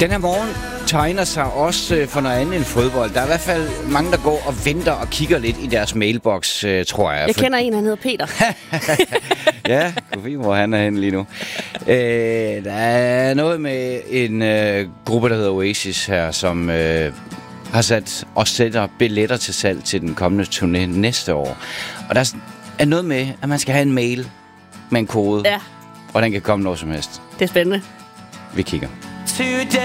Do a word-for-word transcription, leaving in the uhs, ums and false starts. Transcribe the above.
Den her morgen tegner sig også for noget andet end fodbold. Der er i hvert fald mange, der går og venter og kigger lidt i deres mailbox, tror jeg. Jeg kender en, han hedder Peter. Ja, Kofi, hvor han er henne lige nu. Øh, der er noget med en øh, gruppe, der hedder Oasis her, som øh, har sat og sætter billetter til salg til den kommende turné næste år. Og der er noget med, at man skal have en mail med en kode, ja. Og den kan komme når som helst. Det er spændende. Vi kigger.